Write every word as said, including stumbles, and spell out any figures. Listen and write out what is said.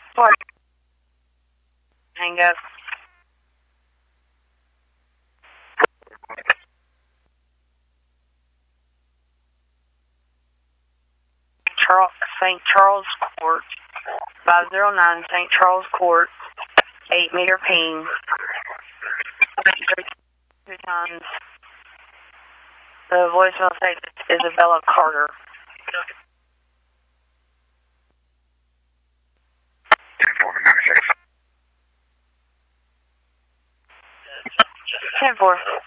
What? Hang up. Charles, Saint Charles Court, five oh nine Saint Charles Court, eight meter ping. Two times. The voicemail says Isabella Carter. ten four ninety-six. ten four.